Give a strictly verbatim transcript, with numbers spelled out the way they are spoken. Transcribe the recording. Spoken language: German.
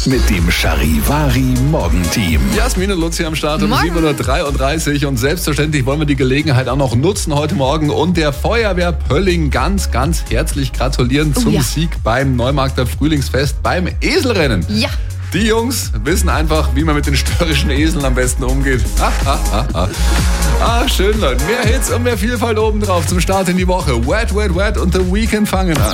mit dem Charivari Morgenteam. Jasmin und Luzi am Start um Morgen. sieben Uhr dreiunddreißig und selbstverständlich wollen wir die Gelegenheit auch noch nutzen heute Morgen und der Feuerwehr Pölling ganz, ganz herzlich gratulieren Oh zum ja. Sieg beim Neumarkter Frühlingsfest beim Eselrennen. Ja. Die Jungs wissen einfach, wie man mit den störrischen Eseln am besten umgeht. Ah, ah, ah, ah. ah schön, Leute. Mehr Hits und mehr Vielfalt obendrauf zum Start in die Woche. Wet, Wet, Wet und The Weeknd fangen an.